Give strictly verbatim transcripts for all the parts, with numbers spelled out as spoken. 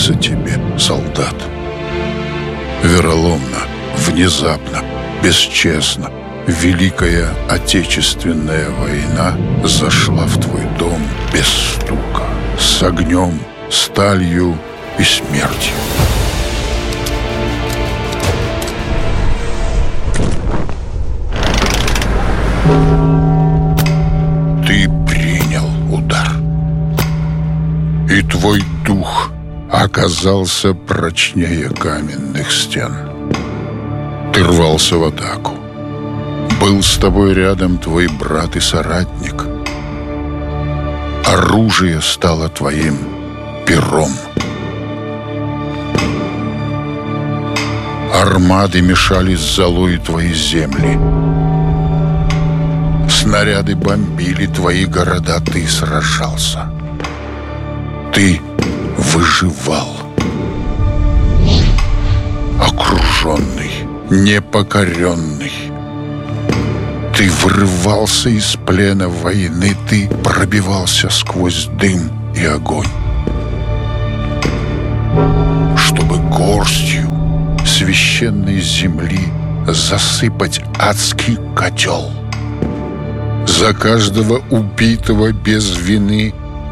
снится тебе, солдат? Вероломно, внезапно, бесчестно Великая Отечественная война зашла в твой дом без стука, с огнем, сталью и смертью. Ты принял удар, и твой дух оказался прочнее каменных стен. Ты рвался в атаку. Был с тобой рядом твой брат и соратник. Оружие стало твоим пером. Армады мешали с золой твои земли. Снаряды бомбили твои города, ты сражался. Ты выживал. Окруженный, непокоренный. Ты вырывался из плена войны, ты пробивался сквозь дым и огонь, чтобы горстью священной земли засыпать адский котел. За каждого убитого без вины,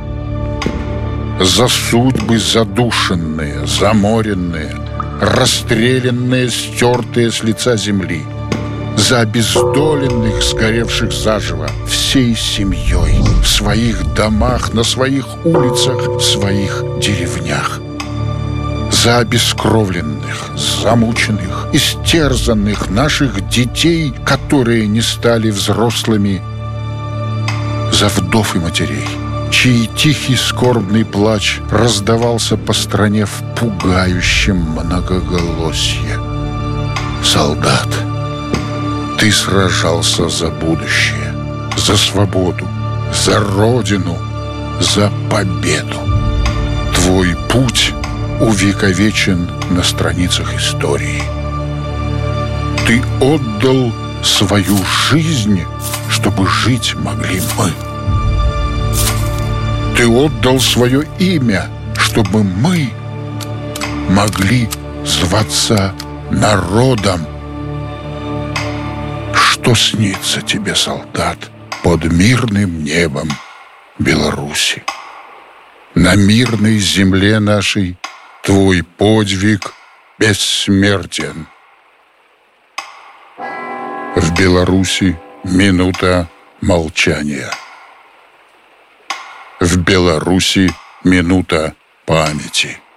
за судьбы задушенные, заморенные, расстрелянные, стертые с лица земли, за обездоленных, сгоревших заживо, всей семьей, в своих домах, на своих улицах, в своих деревнях. За обескровленных, замученных, истерзанных наших детей, которые не стали взрослыми, за вдов и матерей, чей тихий скорбный плач раздавался по стране в пугающем многоголосье. Солдат, ты сражался за будущее, за свободу, за Родину, за победу. Твой путь увековечен на страницах истории. Ты отдал свою жизнь, чтобы жить могли мы. Ты отдал свое имя, чтобы мы могли зваться народом. Что снится тебе, солдат, под мирным небом Беларуси? На мирной земле нашей твой подвиг бессмертен. В Беларуси минута молчания. В Беларуси минута памяти.